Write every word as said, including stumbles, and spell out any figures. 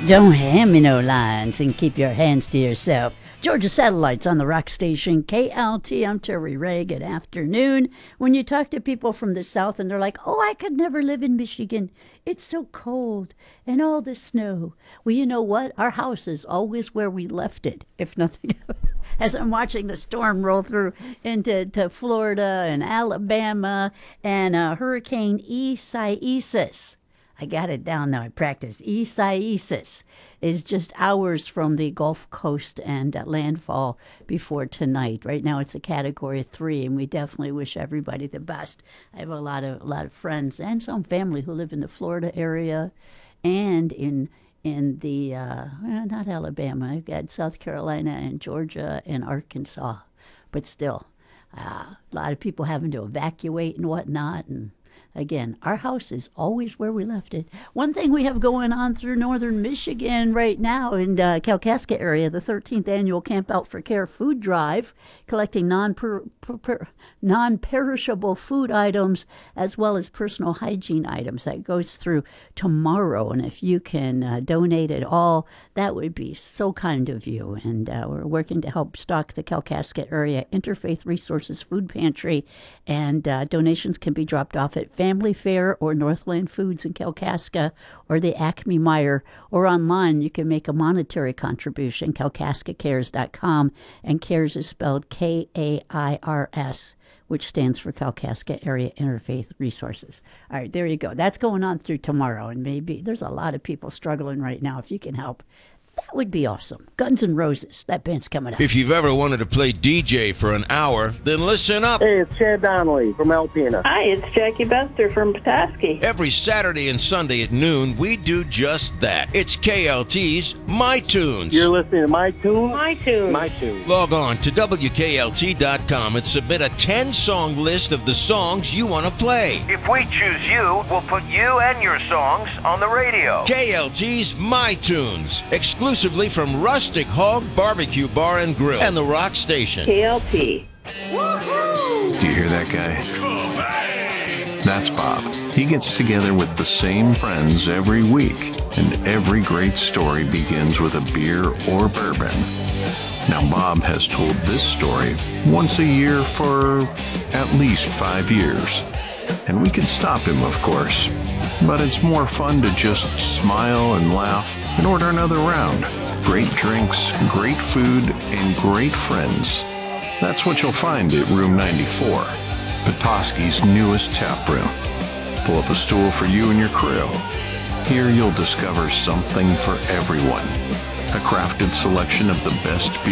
Don't hand me no lines and keep your hands to yourself. Georgia Satellites on the rock station K L T. I'm Terry Ray. Good afternoon. When you talk to people from the South and they're like, oh, I could never live in Michigan. It's so cold and all the snow. Well, you know what? Our house is always where we left it, if nothing else. As I'm watching the storm roll through into to Florida and Alabama and uh, Hurricane Isaias. I got it down now. I practiced. Isaias is just hours from the Gulf Coast and uh, landfall before tonight. Right now it's a category three, and we definitely wish everybody the best. I have a lot of a lot of friends and some family who live in the Florida area and in in the, uh, well, not Alabama. I've got South Carolina and Georgia and Arkansas. But still, uh, a lot of people having to evacuate and whatnot, and again, our house is always where we left it. One thing we have going on through northern Michigan right now in the Kalkaska area, the thirteenth annual Camp Out for Care food drive, collecting non-per, per, per, non-perishable food items as well as personal hygiene items. That goes through tomorrow, and if you can uh, donate at all, that would be so kind of you. And uh, we're working to help stock the Kalkaska area Interfaith Resources Food Pantry, and uh, donations can be dropped off at Family Fare or Northland Foods in Kalkaska or the Acme Meyer, or online you can make a monetary contribution, kalkaska cares dot com, and CARES is spelled K A I R S, which stands for Kalkaska Area Interfaith Resources. All right, there you go. That's going on through tomorrow, and maybe there's a lot of people struggling right now. If you can help, that would be awesome. Guns N' Roses, that band's coming up. If you've ever wanted to play D J for an hour, then listen up. Hey, it's Chad Donnelly from Alpena. Hi, it's Jackie Bester from Petoskey. Every Saturday and Sunday at noon, we do just that. It's K L T's My Tunes. You're listening to My Tunes? My Tunes. My Tunes. Log on to W K L T dot com and submit a ten-song list of the songs you want to play. If we choose you, we'll put you and your songs on the radio. K L T's My Tunes, exclusively from Rustic Hog Barbecue Bar and Grill and the Rock Station. K L T. Do you hear that guy? That's Bob. He gets together with the same friends every week, and every great story begins with a beer or bourbon. Now, Bob has told this story once a year for at least five years. And we can stop him, of course. But it's more fun to just smile and laugh and order another round. Great drinks, great food, and great friends. That's what you'll find at Room ninety-four, Petoskey's newest tap room. Pull up a stool for you and your crew. Here you'll discover something for everyone. A crafted selection of the best beer